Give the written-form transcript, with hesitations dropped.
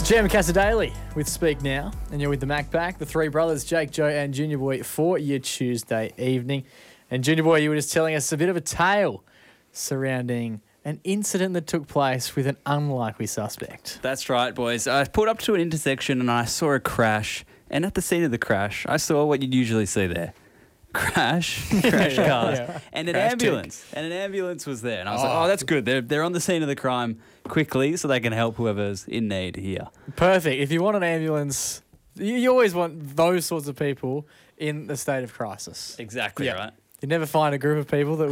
Jam Casa Daily with Speak Now, and you're with the Mac Pack, the three brothers, Jake, Joe, and Junior Boy, for your Tuesday evening. And Junior Boy, you were just telling us a bit of a tale surrounding an incident that took place with an unlikely suspect. That's right, boys. I pulled up to an intersection and I saw a crash. And at the scene of the crash, I saw what you'd usually see there. Crash cars, and an Crash ambulance. And an ambulance was there. And I was like, oh, that's good. They're on the scene of the crime quickly so they can help whoever's in need here. Perfect. If you want an ambulance, you always want those sorts of people in the state of crisis. Exactly, right? You never find a group of people that